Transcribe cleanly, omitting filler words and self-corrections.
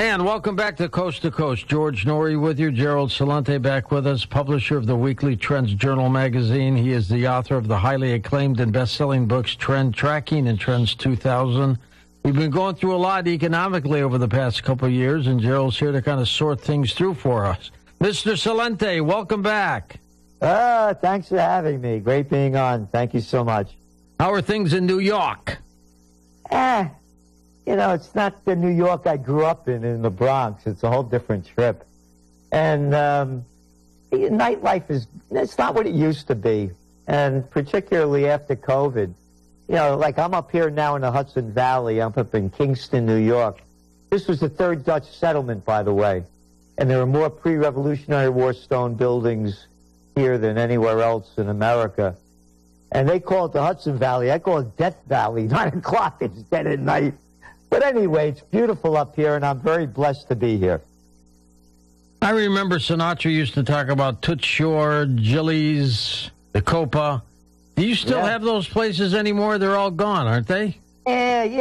And welcome back to Coast. George Norrie with you. Gerald Celente back with us, publisher of the Weekly Trends Journal magazine. He is the author of the highly acclaimed and best-selling books Trend Tracking and Trends 2000. We've been going through a lot economically over the past couple of years, and Gerald's here to kind of sort things through for us. Mr. Celente, welcome back. Thanks for having me. Great being on. Thank you so much. How are things in New York? It's not the New York I grew up in the Bronx. It's a whole different trip. And nightlife it's not what it used to be. And particularly after COVID. Like I'm up here now in the Hudson Valley. I'm up in Kingston, New York. This was the third Dutch settlement, by the way. And there are more pre-Revolutionary War stone buildings here than anywhere else in America. And they call it the Hudson Valley. I call it Death Valley. 9 o'clock, it's dead at night. But anyway, it's beautiful up here, and I'm very blessed to be here. I remember Sinatra used to talk about Toots Shor, Gillies, the Copa. Do you still have those places anymore? They're all gone, aren't they? Yeah,